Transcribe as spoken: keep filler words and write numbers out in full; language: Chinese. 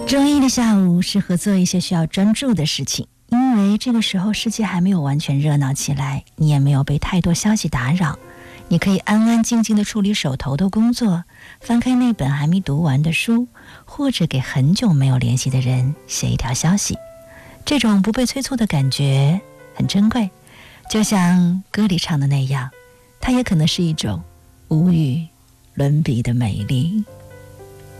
周一的下午适合做一些需要专注的事情，因为这个时候世界还没有完全热闹起来，你也没有被太多消息打扰，你可以安安静静地处理手头的工作，翻开那本还没读完的书，或者给很久没有联系的人写一条消息。这种不被催促的感觉很珍贵，就像歌里唱的那样，它也可能是一种无与伦比的美丽。